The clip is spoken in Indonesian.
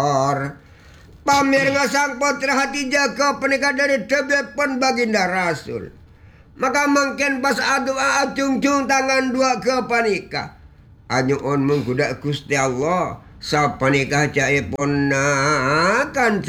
Pamer ngasang putra hati jaga penikah dari telepon baginda Rasul. Maka mungkin pas adu acung-cung tangan dua ke panikah. Anyuun menggudak Gusti Allah. Sa panikah cai pun akan